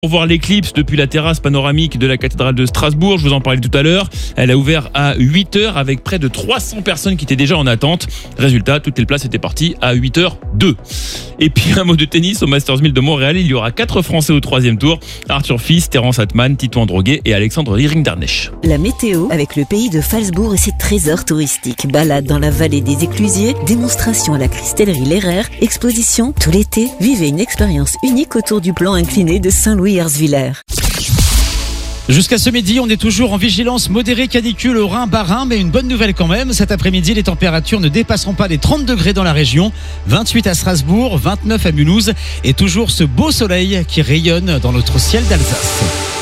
Pour voir l'éclipse depuis la terrasse panoramique de la cathédrale de Strasbourg, je vous en parlais tout à l'heure. Elle a ouvert à 8h avec près de 300 personnes qui étaient déjà en attente. Résultat, toutes les places étaient parties à 8h02. Et puis un mot de tennis au Masters 1000 de Montréal. Il y aura 4 Français au 3e tour. Arthur Fils, Terence Atman, Tito Androguet et Alexandre Liring-Darnèche. La météo avec le pays de Phalsbourg et ses trésors touristiques. Balade dans la vallée des Éclusiers, démonstration à la Cristallerie L'Herrère, exposition tout l'été. Vivez une expérience unique autour du plan incliné de Saint-Louis-Herzviller. Jusqu'à ce midi, on est toujours en vigilance modérée canicule au Rhin-Bas-Rhin, mais une bonne nouvelle quand même. Cet après-midi, les températures ne dépasseront pas les 30 degrés dans la région. 28 à Strasbourg, 29 à Mulhouse et toujours ce beau soleil qui rayonne dans notre ciel d'Alsace.